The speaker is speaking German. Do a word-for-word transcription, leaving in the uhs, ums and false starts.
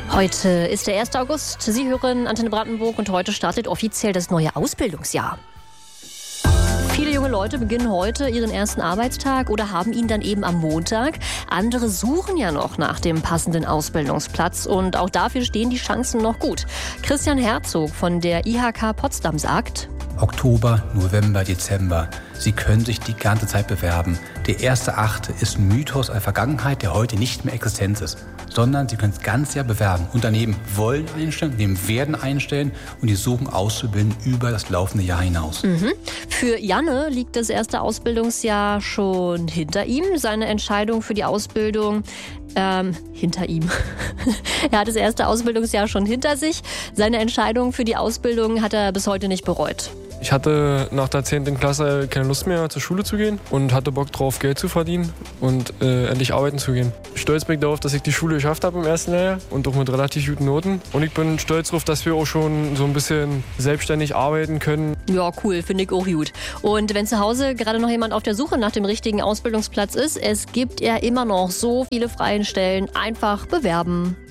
Heute ist der erste August. Sie hören Antenne Brandenburg und heute startet offiziell das neue Ausbildungsjahr. Viele junge Leute beginnen heute ihren ersten Arbeitstag oder haben ihn dann eben am Montag. Andere suchen ja noch nach dem passenden Ausbildungsplatz und auch dafür stehen die Chancen noch gut. Christian Herzog von der I H K Potsdam sagt: Oktober, November, Dezember. Sie können sich die ganze Zeit bewerben. Der erste Achte ist ein Mythos einer Vergangenheit, der heute nicht mehr existent ist. Sondern Sie können das ganze Jahr bewerben. Unternehmen wollen einstellen, Unternehmen werden einstellen und die suchen Auszubildende über das laufende Jahr hinaus. Mhm. Für Janne liegt das erste Ausbildungsjahr schon hinter ihm. Seine Entscheidung für die Ausbildung ähm, hinter ihm. Er hat das erste Ausbildungsjahr schon hinter sich. Seine Entscheidung für die Ausbildung hat er bis heute nicht bereut. Ich hatte nach der zehnten Klasse keine Lust mehr, zur Schule zu gehen und hatte Bock drauf, Geld zu verdienen und äh, endlich arbeiten zu gehen. Stolz bin ich darauf, dass ich die Schule geschafft habe im ersten Lehrjahr und auch mit relativ guten Noten. Und ich bin stolz darauf, dass wir auch schon so ein bisschen selbstständig arbeiten können. Ja, cool, finde ich auch gut. Und wenn zu Hause gerade noch jemand auf der Suche nach dem richtigen Ausbildungsplatz ist, es gibt ja immer noch so viele freie Stellen. Einfach bewerben.